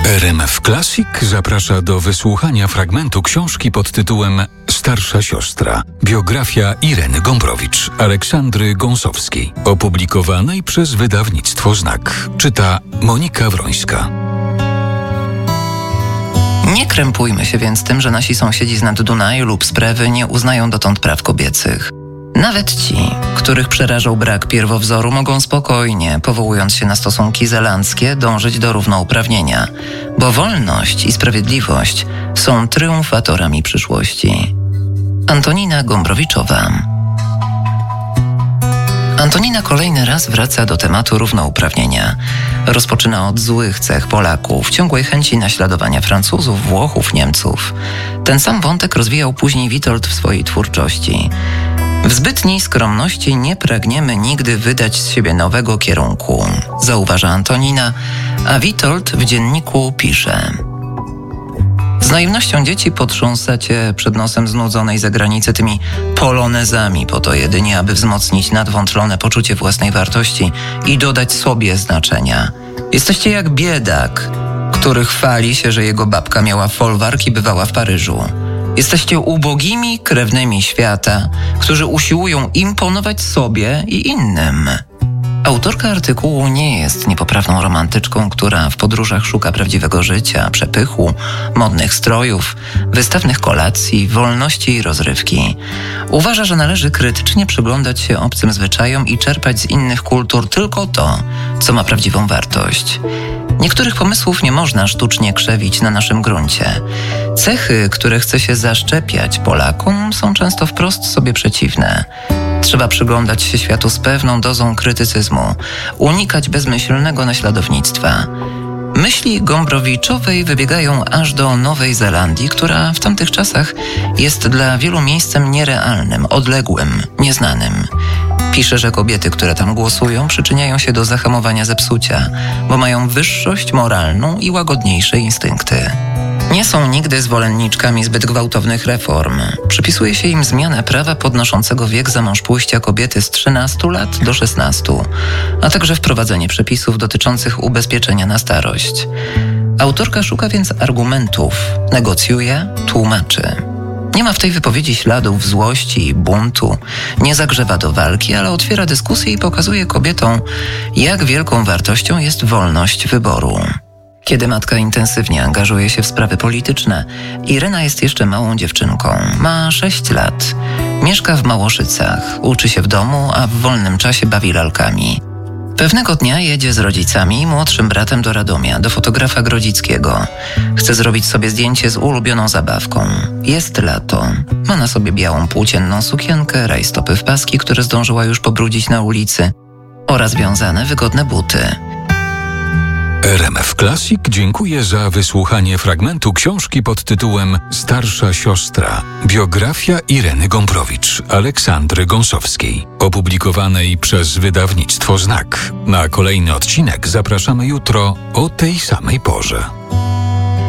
RMF Classic zaprasza do wysłuchania fragmentu książki pod tytułem Starsza siostra. Biografia Ireny Gombrowicz, Aleksandry Gąsowskiej, opublikowanej przez wydawnictwo Znak. Czyta Monika Wrońska. Nie krępujmy się więc tym, że nasi sąsiedzi z nad Dunaju lub z Prewy nie uznają dotąd praw kobiecych. Nawet ci, których przerażał brak pierwowzoru, mogą spokojnie, powołując się na stosunki zelandzkie, dążyć do równouprawnienia, bo wolność i sprawiedliwość są triumfatorami przyszłości. Antonina Gombrowiczowa. Antonina kolejny raz wraca do tematu równouprawnienia. Rozpoczyna od złych cech Polaków, ciągłej chęci naśladowania Francuzów, Włochów, Niemców. Ten sam wątek rozwijał później Witold w swojej twórczości. W zbytniej skromności nie pragniemy nigdy wydać z siebie nowego kierunku, zauważa Antonina, a Witold w dzienniku pisze: z naiwnością dzieci potrząsacie przed nosem znudzonej zagranicy tymi polonezami po to jedynie, aby wzmocnić nadwątlone poczucie własnej wartości i dodać sobie znaczenia. Jesteście jak biedak, który chwali się, że jego babka miała folwark i bywała w Paryżu. Jesteście ubogimi krewnymi świata, którzy usiłują imponować sobie i innym. Autorka artykułu nie jest niepoprawną romantyczką, która w podróżach szuka prawdziwego życia, przepychu, modnych strojów, wystawnych kolacji, wolności i rozrywki. Uważa, że należy krytycznie przyglądać się obcym zwyczajom i czerpać z innych kultur tylko to, co ma prawdziwą wartość. Niektórych pomysłów nie można sztucznie krzewić na naszym gruncie. Cechy, które chce się zaszczepiać Polakom, są często wprost sobie przeciwne. Trzeba przyglądać się światu z pewną dozą krytycyzmu, unikać bezmyślnego naśladownictwa. Myśli Gombrowiczowej wybiegają aż do Nowej Zelandii, która w tamtych czasach jest dla wielu miejscem nierealnym, odległym, nieznanym. Pisze, że kobiety, które tam głosują, przyczyniają się do zahamowania zepsucia, bo mają wyższość moralną i łagodniejsze instynkty. Nie są nigdy zwolenniczkami zbyt gwałtownych reform. Przypisuje się im zmianę prawa podnoszącego wiek za mąż pójścia kobiety z 13 lat do 16, a także wprowadzenie przepisów dotyczących ubezpieczenia na starość. Autorka szuka więc argumentów, negocjuje, tłumaczy. Nie ma w tej wypowiedzi śladów złości i buntu, nie zagrzewa do walki, ale otwiera dyskusję i pokazuje kobietom, jak wielką wartością jest wolność wyboru. Kiedy matka intensywnie angażuje się w sprawy polityczne, Irena jest jeszcze małą dziewczynką. Ma 6 lat. Mieszka w Małoszycach, uczy się w domu, a w wolnym czasie bawi lalkami. Pewnego dnia jedzie z rodzicami i młodszym bratem do Radomia, do fotografa Grodzickiego. Chce zrobić sobie zdjęcie z ulubioną zabawką. Jest lato. Ma na sobie białą płócienną sukienkę, rajstopy w paski, które zdążyła już pobrudzić na ulicy, oraz wiązane wygodne buty. RMF Classic dziękuję za wysłuchanie fragmentu książki pod tytułem Starsza siostra. Biografia Ireny Gombrowicz, Aleksandry Gąsowskiej, opublikowanej przez wydawnictwo Znak. Na kolejny odcinek zapraszamy jutro o tej samej porze.